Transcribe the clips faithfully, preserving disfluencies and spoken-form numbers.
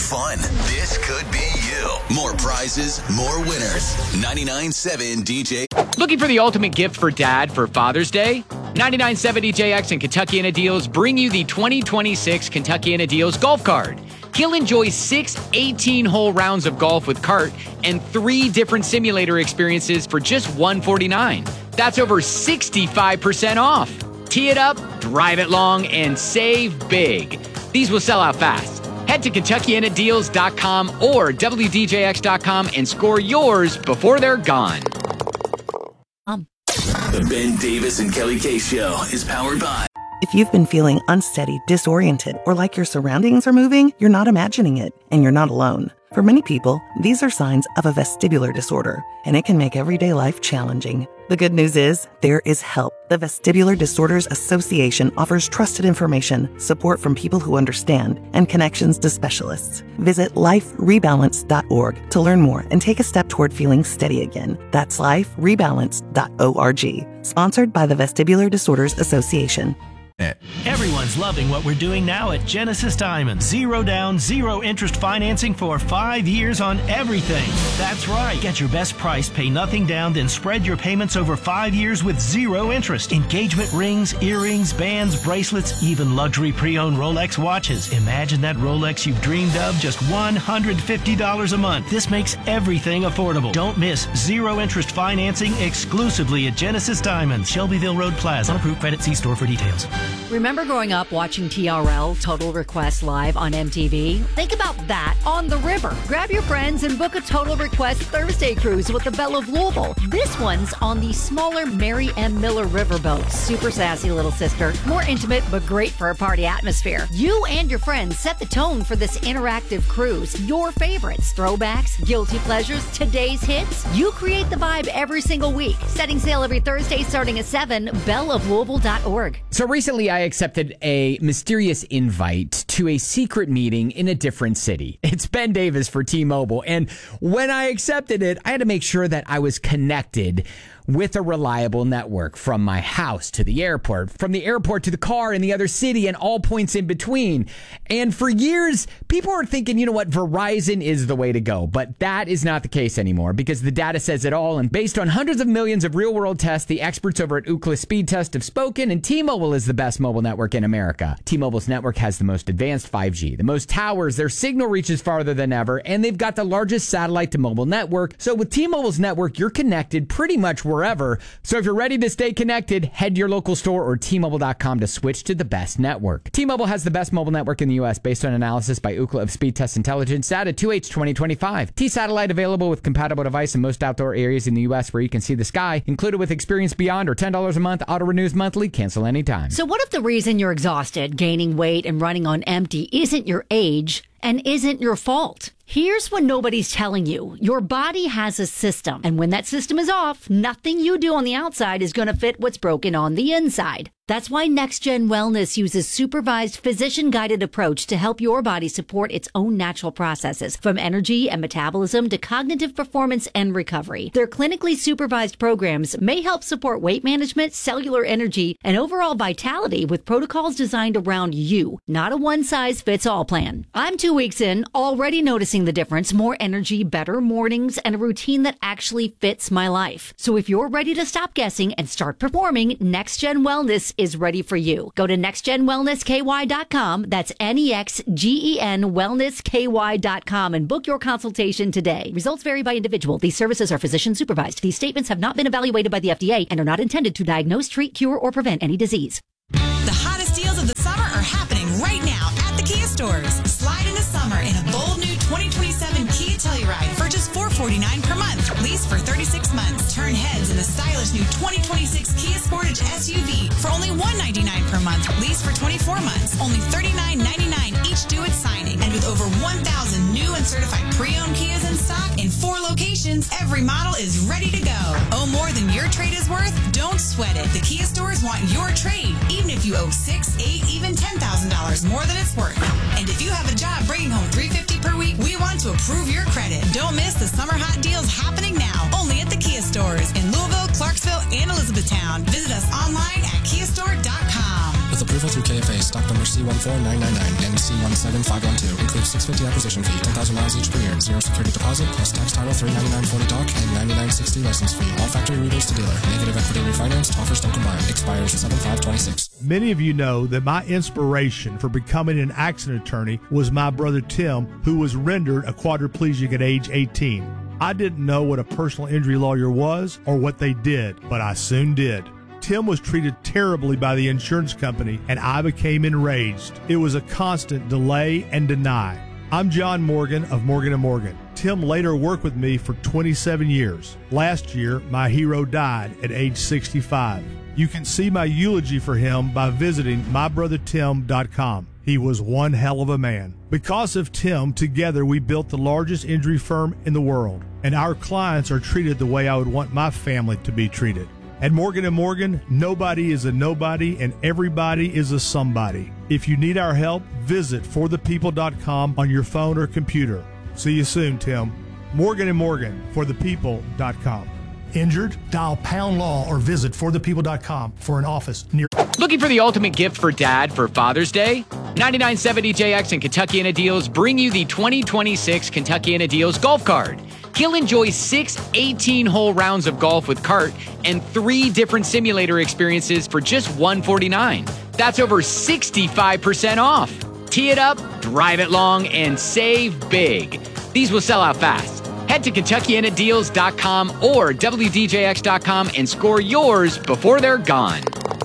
fun. This could be you. More prizes, more winners. ninety-nine point seven D J. Looking for the ultimate gift for dad for Father's Day? ninety-nine point seven D J X and Kentuckiana Deals bring you the twenty twenty-six Kentuckiana Deals Golf Card. He'll enjoy six eighteen-hole rounds of golf with cart and three different simulator experiences for just one hundred forty-nine dollars. That's over sixty-five percent off. Tee it up, drive it long, and save big. These will sell out fast. Head to Kentuckiana Deals dot com or W D J X dot com and score yours before they're gone. Um. The Ben Davis and Kelly K Show is powered by... If you've been feeling unsteady, disoriented, or like your surroundings are moving, you're not imagining it, and you're not alone. For many people, these are signs of a vestibular disorder, and it can make everyday life challenging. The good news is, there is help. The Vestibular Disorders Association offers trusted information, support from people who understand, and connections to specialists. Visit life rebalance dot org to learn more and take a step toward feeling steady again. That's life rebalance dot org. Sponsored by the Vestibular Disorders Association. Everyone's loving what we're doing now at Genesis Diamond. Zero down, zero interest financing for five years on everything. That's right. Get your best price, pay nothing down, then spread your payments over five years with zero interest. Engagement rings, earrings, bands, bracelets, even luxury pre-owned Rolex watches. Imagine that Rolex you've dreamed of, just one hundred fifty dollars a month. This makes everything affordable. Don't miss zero interest financing exclusively at Genesis Diamond, Shelbyville Road Plaza. Unapproved credit, see store for details. Remember growing up watching T R L, Total Request Live on M T V? Think about that on the river. Grab your friends and book a Total Request Thursday cruise with the Belle of Louisville. This one's on the smaller Mary M. Miller riverboat. Super sassy little sister. More intimate, but great for a party atmosphere. You and your friends set the tone for this interactive cruise. Your favorites, throwbacks, guilty pleasures, today's hits. You create the vibe every single week. Setting sail every Thursday starting at seven, belle of louisville dot org. So recently I accepted a mysterious invite to a secret meeting in a different city. It's Ben Davis for T-Mobile. And when I accepted it, I had to make sure that I was connected with a reliable network from my house to the airport, from the airport to the car in the other city, and all points in between. And for years, people were thinking, you know what, Verizon is the way to go. But that is not the case anymore because the data says it all. And based on hundreds of millions of real-world tests, the experts over at Ookla Speed Test have spoken, and T-Mobile is the best mobile network in America. T-Mobile's network has the most advanced five G, the most towers, their signal reaches farther than ever, and they've got the largest satellite-to-mobile network. So with T-Mobile's network, you're connected pretty much wherever. So if you're ready to stay connected, head to your local store or T Mobile dot com to switch to the best network. T-Mobile has the best mobile network in the U S based on analysis by Ookla of Speed Test Intelligence data two H twenty twenty-five. T-Satellite available with compatible device in most outdoor areas in the U S where you can see the sky, included with Experience Beyond or ten dollars a month, auto renews monthly, cancel anytime. So what if the reason you're exhausted, gaining weight, and running on empty isn't your age and isn't your fault? Here's what nobody's telling you. Your body has a system, and when that system is off, nothing you do on the outside is going to fit what's broken on the inside. That's why NextGen Wellness uses supervised, physician-guided approach to help your body support its own natural processes, from energy and metabolism to cognitive performance and recovery. Their clinically supervised programs may help support weight management, cellular energy, and overall vitality with protocols designed around you, not a one-size-fits-all plan. I'm two weeks in, already noticing the difference, more energy, better mornings, and a routine that actually fits my life. So if you're ready to stop guessing and start performing, NextGen Wellness is ready for you. Go to next gen wellness k y dot com. That's N E X G E N wellness k y dot com and book your consultation today. Results vary by individual. These services are physician supervised. These statements have not been evaluated by the F D A and are not intended to diagnose, treat, cure, or prevent any disease. The hottest deals of the summer are happening right now at the Kia stores. Slide into summer in a bold new twenty twenty-seven Kia Telluride for just four hundred forty-nine dollars per month. Lease for thirty-six months. Turn heads in the stylish new twenty twenty-six Kia Sportage S U V for only one hundred ninety-nine dollars per month. Lease for twenty-four months. Only thirty-nine ninety-nine each due at signing. And with over one thousand new and certified pre-owned Kias in stock in four locations, every model is ready to go. Owe more than your trade is worth? Don't sweat it. The Kia stores want your trade, even if you owe six, eight, even ten thousand dollars more than it's worth. And if you have a job bringing home three hundred fifty dollars per week, we want to approve your credit. Don't miss the summer hot deals happening now, only at the Kia stores in Louisville, Clarksville, and Elizabethtown. Visit us online at kia store dot com. With approved Approval through K F A. Stock number C one four nine nine nine and C one seven five one two. Includes six hundred fifty dollars acquisition fee, ten thousand miles each per year, zero security deposit, plus tax title three ninety-nine forty doc, and ninety-nine sixty license fee. All factory rebates to dealer. Negative equity refinanced. Offers don't combine. Expires seven five twenty-six. Many of you know that my inspiration for becoming an accident attorney was my brother Tim, who was rendered a quadriplegic at age eighteen. I didn't know what a personal injury lawyer was or what they did, but I soon did. Tim was treated terribly by the insurance company, and I became enraged. It was a constant delay and deny. I'm John Morgan of Morgan and Morgan. Tim later worked with me for twenty-seven years. Last year, my hero died at age sixty-five. You can see my eulogy for him by visiting my brother tim dot com. He was one hell of a man. Because of Tim, together we built the largest injury firm in the world, and our clients are treated the way I would want my family to be treated. At Morgan and Morgan, nobody is a nobody and everybody is a somebody. If you need our help, visit for the people dot com on your phone or computer. See you soon, Tim. Morgan and Morgan, for the people dot com. Injured? Dial pound law or visit for the people dot com for an office near. Looking for the ultimate gift for dad for Father's Day? ninety-nine point seven D J X and Kentuckiana Deals bring you the twenty twenty-six Kentuckiana Deals Golf Card. He'll enjoy six eighteen-hole rounds of golf with cart and three different simulator experiences for just one hundred forty-nine dollars. That's over sixty-five percent off. Tee it up, drive it long, and save big. These will sell out fast. Head to Kentuckiana Deals dot com or W D J X dot com and score yours before they're gone.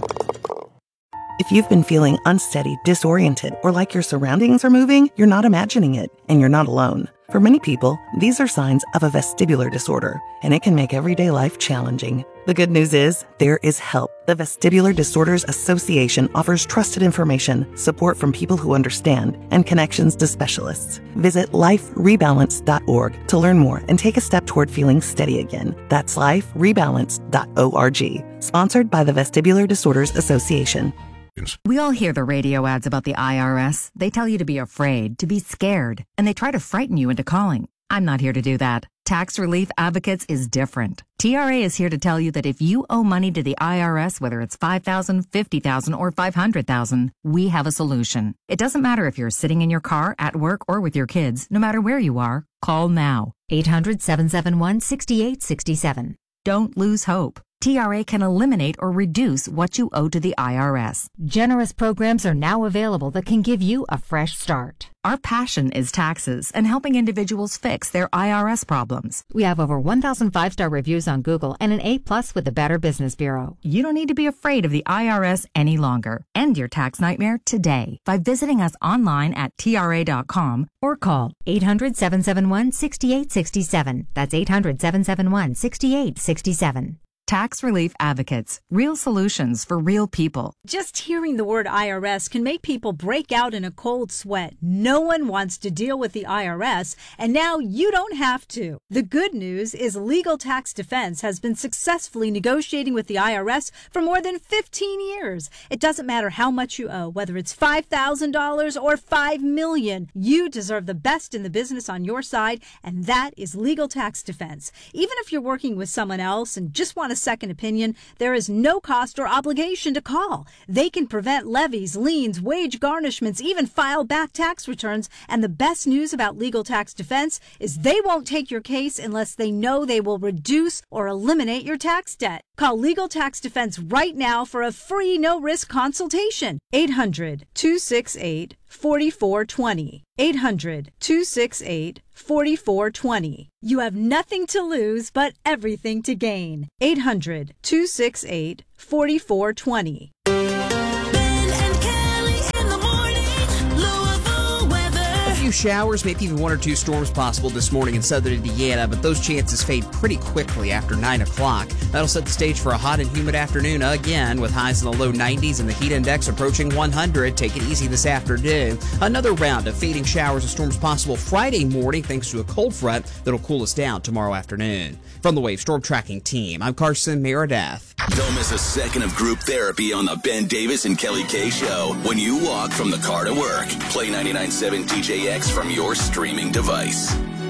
If you've been feeling unsteady, disoriented, or like your surroundings are moving, you're not imagining it, and you're not alone. For many people, these are signs of a vestibular disorder, and it can make everyday life challenging. The good news is, there is help. The Vestibular Disorders Association offers trusted information, support from people who understand, and connections to specialists. Visit life rebalance dot org to learn more and take a step toward feeling steady again. That's life rebalance dot org. Sponsored by the Vestibular Disorders Association. We all hear the radio ads about the I R S. They tell you to be afraid, to be scared, and they try to frighten you into calling. I'm not here to do that. Tax Relief Advocates is different. T R A is here to tell you that if you owe money to the I R S, whether it's five thousand dollars, fifty thousand dollars, or five hundred thousand dollars, we have a solution. It doesn't matter if you're sitting in your car, at work, or with your kids. No matter where you are, call now. eight hundred, seven seven one, six eight six seven. Don't lose hope. T R A can eliminate or reduce what you owe to the I R S. Generous programs are now available that can give you a fresh start. Our passion is taxes and helping individuals fix their I R S problems. We have over one thousand five-star reviews on Google and an A plus with the Better Business Bureau. You don't need to be afraid of the I R S any longer. End your tax nightmare today by visiting us online at T R A dot com or call eight hundred, seven seven one, six eight six seven. That's eight hundred, seven seven one, six eight six seven. Tax Relief Advocates. Real solutions for real people. Just hearing the word I R S can make people break out in a cold sweat. No one wants to deal with the I R S, and now you don't have to. The good news is Legal Tax Defense has been successfully negotiating with the I R S for more than fifteen years. It doesn't matter how much you owe, whether it's five thousand dollars or five million dollars. You deserve the best in the business on your side, and that is Legal Tax Defense. Even if you're working with someone else and just want to second opinion, there is no cost or obligation to call. They can prevent levies, liens, wage garnishments, even file back tax returns. And the best news about Legal Tax Defense is they won't take your case unless they know they will reduce or eliminate your tax debt. Call Legal Tax Defense right now for a free no-risk consultation. eight hundred, two six eight, four four two zero. eight hundred, two six eight, four four two zero. You have nothing to lose but everything to gain. eight hundred, two six eight, four four two zero. A few showers, maybe even one or two storms possible this morning in southern Indiana, but those chances fade pretty quickly after nine o'clock. That'll set the stage for a hot and humid afternoon again, with highs in the low nineties and the heat index approaching one hundred. Take it easy this afternoon. Another round of fading showers and storms possible Friday morning thanks to a cold front that'll cool us down tomorrow afternoon. From the Wave Storm Tracking Team, I'm Carson Meredith. Don't miss a second of group therapy on the Ben Davis and Kelly K Show when you walk from the car to work. Play ninety-nine point seven D J X from your streaming device.